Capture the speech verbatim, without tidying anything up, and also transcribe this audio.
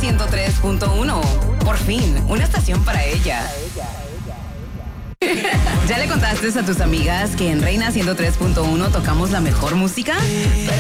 ciento tres punto uno. Por fin, una estación para ella. ¿Ya le contaste a tus amigas que en Reina ciento tres punto uno tocamos la mejor música?